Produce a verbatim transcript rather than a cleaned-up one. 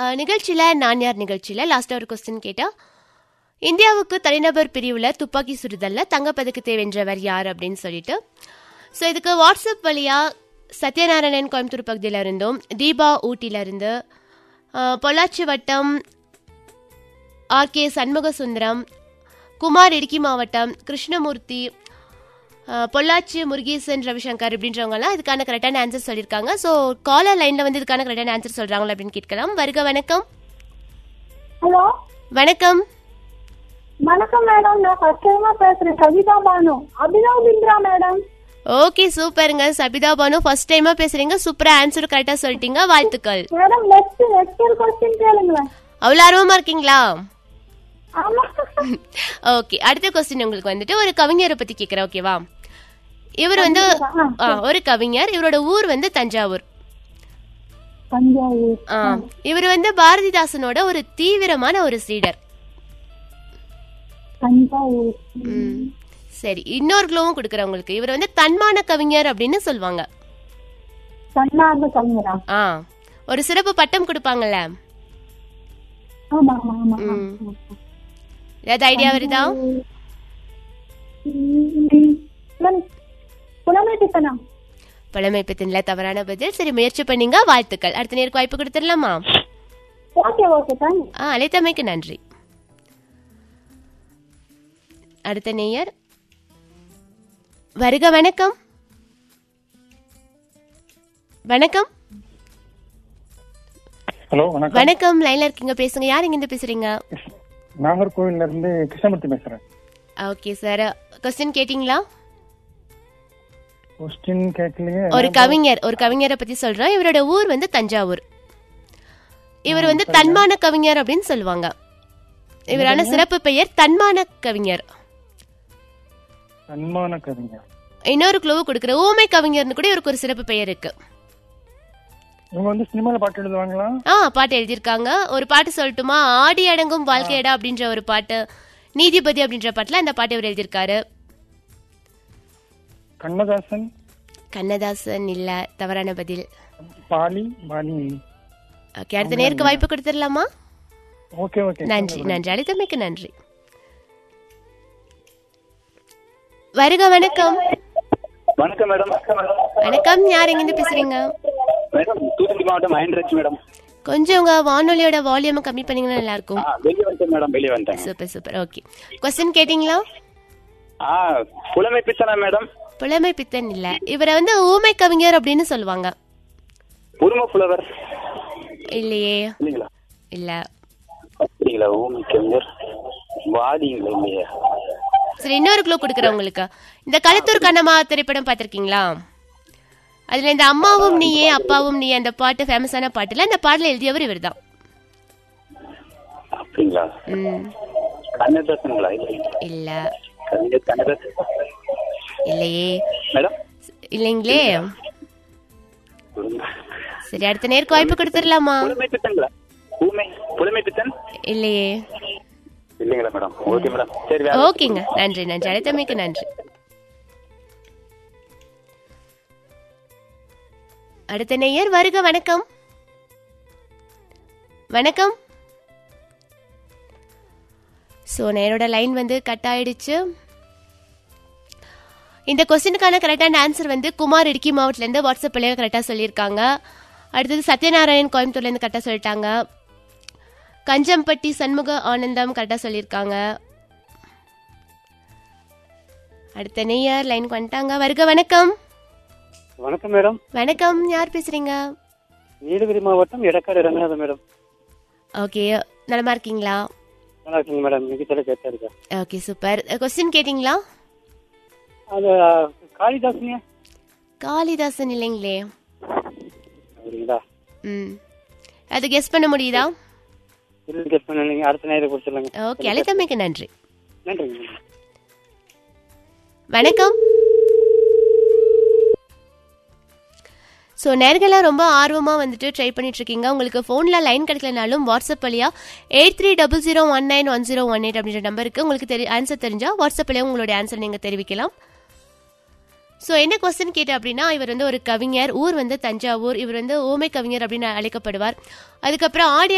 நிகழ்ச்சியில் நான் யார் நிகழ்ச்சியில் லாஸ்ட்டாக ஒரு கொஸ்டின் கேட்டால், இந்தியாவுக்கு தனிநபர் பிரிவில் துப்பாக்கி சுடுதலில் தங்கப்பதக்கத்தை வென்றவர் யார் அப்படின்னு சொல்லிட்டு. ஸோ இதுக்கு வாட்ஸ்அப் வழியாக சத்யநாராயணன் கோயம்புத்தூர் பகுதியில் இருந்தும், தீபா ஊட்டியிலிருந்து, பொள்ளாச்சி வட்டம் ஆர் கே சண்முக சுந்தரம், குமார் இடுக்கி மாவட்டம் கிருஷ்ணமூர்த்தி, பொள்ளாச்சி முருகேசன், ரவிசங்கர் இப்படின்றவங்கலாம் இதுக்கான கரெக்டான ஆன்சர் சொல்லியிருக்காங்க. ஸோ காலர் லைனில் வந்து இதுக்கான கரெக்டான ஆன்சர் சொல்கிறாங்களா அப்படின்னு கேட்கலாம். வருக வணக்கம். ஹலோ வணக்கம். வணக்கம் மேடம், நான் ஃபர்ஸ்ட் டைமா பேசுறேன். கவிதா பானு, அபினவ் பிந்திரா மேடம். ஓகே சூப்பருங்க. சபிதா பானு ஃபர்ஸ்ட் டைமா பேசுறீங்க. சூப்பரா ஆன்சர் கரெக்டா சொல்லிட்டீங்க, வாழ்த்துக்கள். மேடம் நெக்ஸ்ட் நெக்ஸ்ட் ஒரு क्वेश्चन கேளுங்க. அவ்வளவு ஆர்வமா இருக்கீங்களா? ஆமா. ஓகே, அடுத்த क्वेश्चन உங்களுக்கு வந்துட்டு ஒரு கவிஞரை பத்தி கேக்குறேன், ஓகேவா? இவர் வந்து ஒரு கவிஞர், இவரோட ஊர் வந்து தஞ்சாவூர். தஞ்சாவூர். இவர் வந்து பாரதிதாசனோட ஒரு தீவிரமான ஒரு சீடர். தஞ்சாவூர். சரி, இன்னொரு க்ளூவும் கொடுக்குறேன் உங்களுக்கு. இவர் வந்து தன்மான கவிஞர் அப்படின்னு சொல்லுவாங்க. தன்னார்வ கவிஞரா? ஆ, ஒரு சிறப்பு பட்டம் கொடுப்பாங்கல்ல. ஆமா ஆமா ஆமா. ஏதாவது ஐடியா வருதா? புலமை பித்தனா? புலமை பித்தன்ல தவறான பதில். சரி, முயற்சி பண்ணீங்க, வாழ்த்துக்கள். அடுத்த நேருக்கு வாய்ப்பு கொடுத்துடலாமா? Okay okay, thanks. ஆ, அழைத்தமைக்கு நன்றி. அடுத்த நேயர், வருக வணக்கம். வணக்கம். ஹலோ வணக்கம். வணக்கம், லைன்ல இருக்கீங்க, பேசுங்க. யார் இங்க இருந்து பேசுறீங்க? நாகர்கோவில்ல இருந்து கிருஷ்ணமூர்த்தி பேசுறேன். ஓகே சார், क्वेश्चन கேட்டிங்களா? क्वेश्चन கேட்கலையே. ஒரு கவிஞர், ஒரு கவிஞரை பத்தி சொல்றேன். இவரோட ஊர் வந்து தஞ்சாவூர். இவர் வந்து தன்மான கவிஞர் அப்படின்னு சொல்லுவாங்க. இவரான சிறப்பு பெயர் தன்மான கவிஞர். தன்மான கவிஞர். இன்னொரு க்ளூ கொடுக்குற, ஊமை கவிஞர்னு கூட இவருக்கு ஒரு சிறப்பு பெயர் இருக்கு. இவங்க வந்து சினிமால பாட்டு எழுதுவாங்களா? ஆ, பாட்டு எழுதியிருக்காங்க. ஒரு பாட்டு சொல்லட்டுமா? ஆடி அடங்கும் வாழ்க்கையடா அப்படின்ற ஒரு பாட்டு, நீதிபதி அப்படின்ற பாட்டுல அந்த பாட்டு இவர் எழுதியிருக்காரு. கண்ணதாசன்? கண்ணதாசன் இல்ல, தவறான பதில். Poly poly. ஓகே, அடுத்த நேருக்கு வாய்ப்பு கொடுத்துடலாமா? ஓகே ஓகே, நன்றி நன்றி, அழைத்தமைக்கு நன்றி. வருக வணக்கம். வணக்கம் மேடம். வணக்கம், யார் எங்கிருந்து பேசுறீங்க? மேடம் தூத்துக்குடி மாவட்டம் மகேந்திரட்சி மேடம். கொஞ்சம் உங்க வானொலியோட வால்யூம் கம்மி பண்ணீங்கன்னா நல்லா இருக்கும். வெளியே வந்துட்டேன் மேடம், வெளியே வந்துட்டேன். Super super. ஓகே, क्वेश्चन கேட்டிங்களா? ஆ, புலமை பித்தனா மேடம்? புலமை பித்தன் இல்ல, இவரை வந்து ஊமை கவிஞர் அப்படின்னு சொல்லுவாங்க. உரும புலவர் இல்லையே. இல்லீங்களா? இல்ல. அப்படிங்களா? ஊமை கவிஞர் வாதிங்களா? இல்லையா? சரி, இன்னொரு க்ளூ கொடுக்குறேன் உங்களுக்கு. இந்த களத்தூர் கண்ணம்மா திரைப்படம் பார்த்திருக்கீங்களா? அதுல இந்த அம்மாவும் நீயே அப்பாவும் நீ அந்த பாட்டு ஃபேமஸான பாட்டுல அந்த பாடல எழுதியவர் இவர் தான். அப்படிங்களா? கண்ணதாசன்களா? இல்ல. கண்ணதாசன் இல்லையே மேடம். இல்லைங்களே. சரி, அடுத்த நேருக்கு வாய்ப்பு கொடுத்துடலாமா? புலமை பித்தன்களா? ஊமை புலமை பித்தன் இல்லையே. இல்லைங்களா மேடம்? ஓகே மேடம், சரி. ஓகேங்க, நன்றி நன்றி, அழைத்தமைக்கு நன்றி. அடுத்த நேயர், வருக வணக்கம். வணக்கம். ஸோ நேரோட லைன் வந்து கட் ஆயிடுச்சு. இந்த கொஸ்டினுக்கான கரெக்டான ஆன்சர் வந்து குமார் இடுக்கி மாவட்டத்திலேருந்து வாட்ஸ்அப் வழியாக கரெக்டாக சொல்லியிருக்காங்க. அடுத்தது சத்யநாராயணன் கோயம்புத்தூர்லேருந்து கரெக்டாக சொல்லிட்டாங்க. கஞ்சம்பட்டி சண்முக ஆனந்தம் கரெக்டாக சொல்லியிருக்காங்க. அடுத்த நேயர் லைனுக்கு வந்துட்டாங்க. வருக வணக்கம். வணக்கம் மேடம். வணக்கம், யார் பேசுறீங்க? நீலகிரி மாவட்டம் எடக்காடு ரங்கநாதன் மேடம். ஓகே, நலமா இருக்கீங்களா? நல்லா இருக்கீங்க மேடம். நிகழ்ச்சியில கேட்டா இருக்கா? Okay super. क्वेश्चन கேட்டிங்களா? அது காளிதாசன். காளிதாசன் இல்லைங்களே. அப்படிங்களா? ம், அது கெஸ் பண்ண முடியுதா? இல்லை, கெஸ் பண்ணலீங்க. அடுத்த நேரம் கொடுத்துருங்க. ஓகே, அழைத்தமைக்கு நன்றி. நன்றி. வணக்கம். ஸோ நேர்களாக ரொம்ப ஆர்வமாக வந்துட்டு ட்ரை பண்ணிட்டு இருக்கீங்க. உங்களுக்கு ஃபோனில் லைன் கிடைக்கலனாலும் வாட்ஸ்அப் வழியாக eight three double zero one nine one zero one eight அப்படின்ற நம்பருக்கு உங்களுக்கு தெரி ஆன்சர் தெரிஞ்சால் வாட்ஸ்அப் வழியாக உங்களுடைய ஆன்சர் நீங்கள் தெரிவிக்கலாம். ஸோ என்ன கொஸ்டின் கேட்டேன் அப்படின்னா, இவர் வந்து ஒரு கவிஞர், ஊர் வந்து தஞ்சாவூர். இவர் வந்து ஊமை கவிஞர் அப்படின்னு அழைக்கப்படுவார். அதுக்கப்புறம் ஆடி